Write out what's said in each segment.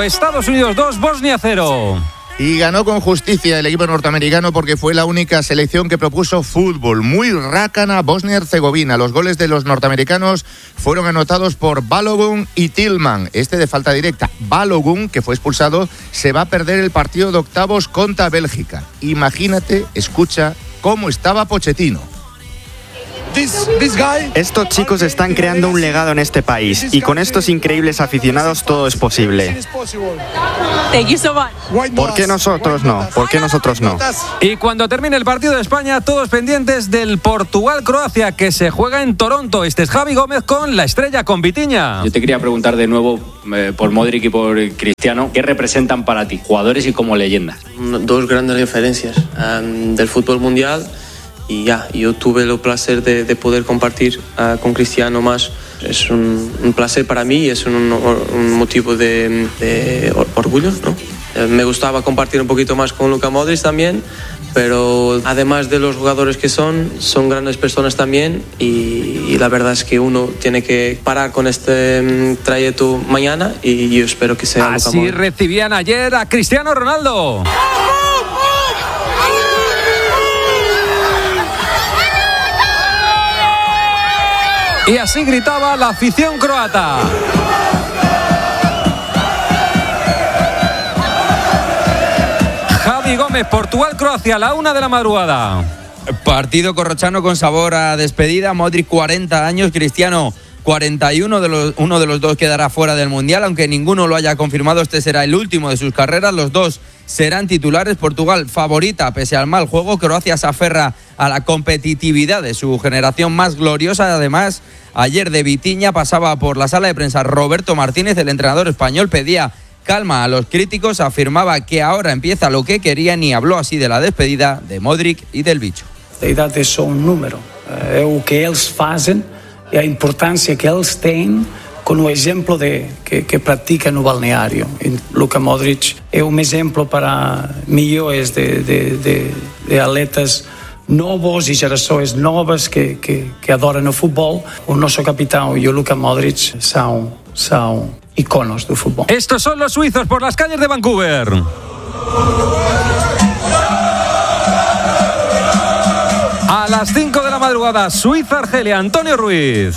Estados Unidos 2, Bosnia 0. Y ganó con justicia el equipo norteamericano porque fue la única selección que propuso fútbol. Muy rácana Bosnia-Herzegovina. Los goles de los norteamericanos fueron anotados por Balogun y Tillman. Este de falta directa. Balogun, que fue expulsado, se va a perder el partido de octavos contra Bélgica. Imagínate, escucha cómo estaba Pochettino. Estos chicos están creando un legado en este país y con estos increíbles aficionados todo es posible. ¿Por qué nosotros no? ¿Por qué nosotros no? Y cuando termine el partido de España, todos pendientes del Portugal-Croacia, que se juega en Toronto. Este es Javi Gómez con la estrella, con Vitinha. Yo te quería preguntar de nuevo por Modric y por Cristiano, ¿qué representan para ti, jugadores y como leyendas? Dos grandes referencias del fútbol mundial. Y yo tuve el placer de poder compartir con Cristiano más. Es un placer para mí y es un motivo de orgullo, ¿no? Me gustaba compartir un poquito más con Luka Modric también, pero además de los jugadores que son grandes personas también y la verdad es que uno tiene que parar con este trayecto mañana y yo espero que sea Luka Modric. Así recibían ayer a Cristiano Ronaldo. Y así gritaba la afición croata. Javi Gómez, Portugal-Croacia, a la 1 de la madrugada. Partido corrochano con sabor a despedida. Modric 40 años, Cristiano 41, uno de los dos quedará fuera del Mundial, aunque ninguno lo haya confirmado. Este será el último de sus carreras. Los dos serán titulares. Portugal favorita pese al mal juego. Croacia se aferra a la competitividad de su generación más gloriosa. Además, ayer de Vitinha pasaba por la sala de prensa Roberto Martínez. El entrenador español pedía calma a los críticos, afirmaba que ahora empieza lo que querían y habló así de la despedida de Modric y del bicho. A idade é só número, é o que eles fazem, é a importância que eles têm com o exemplo que praticam no balneário. E Luka Modric é um exemplo para milhões de atletas novos e gerações novas que adoram o futebol. O nosso capitão e o Luka Modric são iconos do futebol. Estos son los suizos por las calles de Vancouver. A las 5 de la madrugada, Suiza-Argelia, Antonio Ruiz.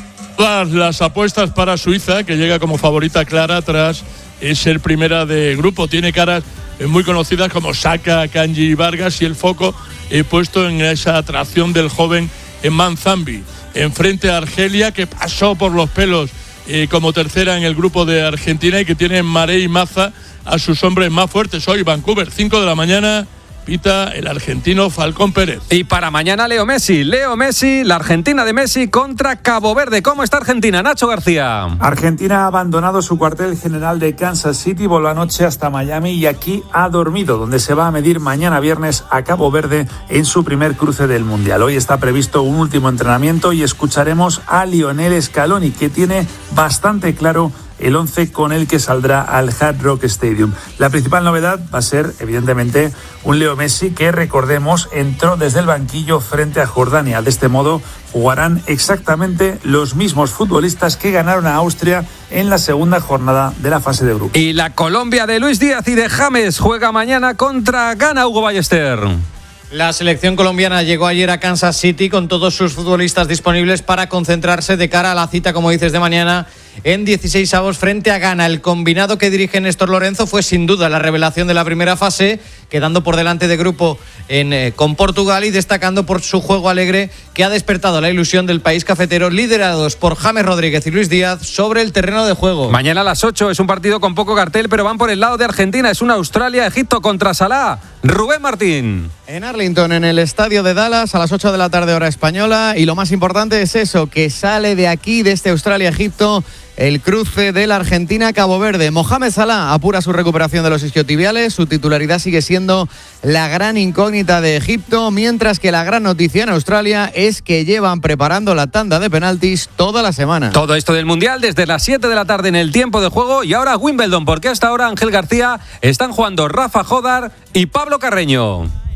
Las apuestas para Suiza, que llega como favorita clara tras ser primera de grupo. Tiene caras muy conocidas como Saka, Kanji y Vargas, y el foco puesto en esa atracción del joven Manzambi. Enfrente a Argelia, que pasó por los pelos como tercera en el grupo de Argentina y que tiene Maré y Maza a sus hombres más fuertes. Hoy Vancouver, 5 de la mañana. Pita el argentino Falcón Pérez. Y para mañana Leo Messi, la Argentina de Messi contra Cabo Verde. ¿Cómo está Argentina, Nacho García? Argentina ha abandonado su cuartel general de Kansas City, voló anoche hasta Miami y aquí ha dormido, donde se va a medir mañana viernes a Cabo Verde en su primer cruce del Mundial. Hoy está previsto un último entrenamiento y escucharemos a Lionel Scaloni, que tiene bastante claro el 11 con el que saldrá al Hard Rock Stadium. La principal novedad va a ser, evidentemente, un Leo Messi que, recordemos, entró desde el banquillo frente a Jordania. De este modo, jugarán exactamente los mismos futbolistas que ganaron a Austria en la segunda jornada de la fase de grupos. Y la Colombia de Luis Díaz y de James juega mañana contra Ghana, Hugo Ballester. La selección colombiana llegó ayer a Kansas City con todos sus futbolistas disponibles para concentrarse de cara a la cita, como dices, de mañana en 16avos frente a Ghana. El combinado que dirige Néstor Lorenzo fue sin duda la revelación de la primera fase, quedando por delante de grupo con Portugal y destacando por su juego alegre que ha despertado la ilusión del país cafetero, liderados por James Rodríguez y Luis Díaz sobre el terreno de juego. Mañana a las 8 es un partido con poco cartel, pero van por el lado de Argentina. Es una Australia-Egipto contra Salah. Rubén Martín. En Arlington, en el estadio de Dallas, a las 8 de la tarde hora española. Y lo más importante es eso, que sale de aquí, de este Australia-Egipto, el cruce de la Argentina-Cabo Verde. Mohamed Salah apura su recuperación de los isquiotibiales. Su titularidad sigue siendo la gran incógnita de Egipto, mientras que la gran noticia en Australia es que llevan preparando la tanda de penaltis toda la semana. Todo esto del Mundial desde las 7 de la tarde en el tiempo de juego. Y ahora Wimbledon, porque hasta ahora, Ángel García, están jugando Rafa Jodar y Pablo Carreño.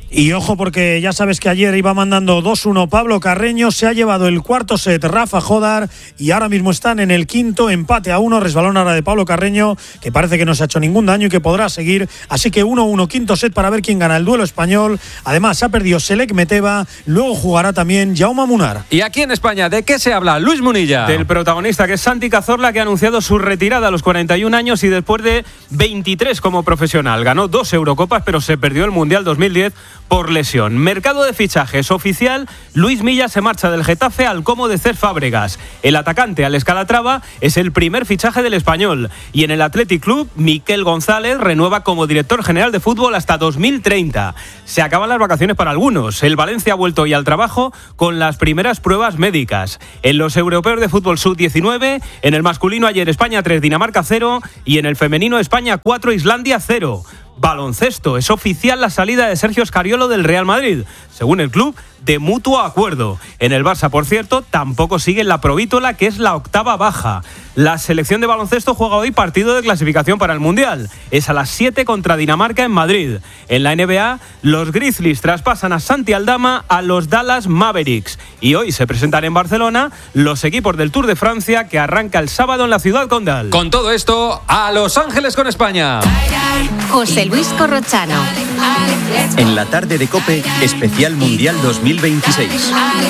Y ojo, porque ya sabes que ayer iba mandando 2-1 Pablo Carreño, se ha llevado el cuarto set Rafa Jodar y ahora mismo están en el quinto, empate a 1, resbalón ahora de Pablo Carreño, que parece que no se ha hecho ningún daño y que podrá seguir, así que 1-1 quinto set para ver quién gana el duelo español. Además ha perdido Selek Meteva, luego jugará también Jaume Munar. Y aquí en España, ¿de qué se habla? Luis Munilla. Del protagonista, que es Santi Cazorla, que ha anunciado su retirada a los 41 años y después de 23 como profesional. Ganó 2 Eurocopas, pero se perdió el Mundial 2010 por lesión. Mercado de fichajes oficial, Luis Milla se marcha del Getafe al Como de Cesc Fábregas. El atacante Alex Calatrava es el primer fichaje del español. Y en el Athletic Club, Miquel González renueva como director general de fútbol hasta 2030. Se acaban las vacaciones para algunos. El Valencia ha vuelto hoy al trabajo con las primeras pruebas médicas. En los europeos de fútbol sub-19, en el masculino ayer España 3, Dinamarca 0 y en el femenino España 4, Islandia 0. Baloncesto, es oficial la salida de Sergio Scariolo del Real Madrid, según el club, de mutuo acuerdo. En el Barça, por cierto, tampoco sigue la Provítola, que es la octava baja. La selección de baloncesto juega hoy partido de clasificación para el Mundial. Es a las 7 contra Dinamarca en Madrid. En la NBA, los Grizzlies traspasan a Santi Aldama a los Dallas Mavericks. Y hoy se presentan en Barcelona los equipos del Tour de Francia, que arranca el sábado en la ciudad condal. Con todo esto, a Los Ángeles con España. José Luis Corrochano. En la tarde de COPE, especial Mundial 2026.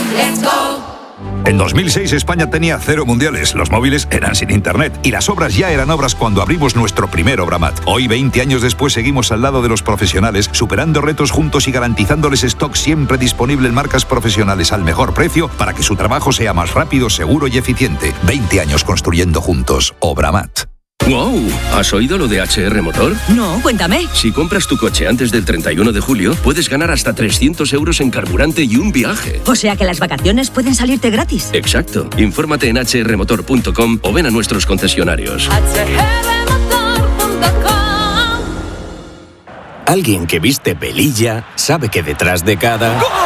En 2006 España tenía 0 mundiales, los móviles eran sin internet y las obras ya eran obras cuando abrimos nuestro primer Obramat. Hoy, 20 años después, seguimos al lado de los profesionales, superando retos juntos y garantizándoles stock siempre disponible en marcas profesionales al mejor precio para que su trabajo sea más rápido, seguro y eficiente. 20 años construyendo juntos. Obramat. ¡Wow! ¿Has oído lo de HR Motor? No, cuéntame. Si compras tu coche antes del 31 de julio, puedes ganar hasta 300 euros en carburante y un viaje. O sea que las vacaciones pueden salirte gratis. Exacto. Infórmate en hrmotor.com o ven a nuestros concesionarios. Alguien que viste velilla sabe que detrás de cada... ¡Gol!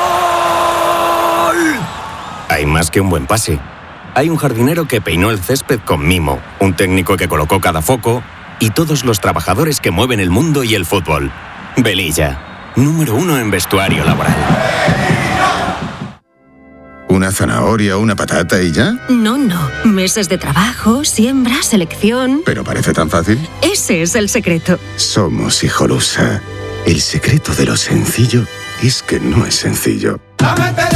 Hay más que un buen pase. Hay un jardinero que peinó el césped con mimo, un técnico que colocó cada foco y todos los trabajadores que mueven el mundo y el fútbol. Velilla, número 1 en vestuario laboral. ¿Una zanahoria, una patata y ya? No. Meses de trabajo, siembra, selección... ¿Pero parece tan fácil? Ese es el secreto. Somos Hijolusa. El secreto de lo sencillo es que no es sencillo.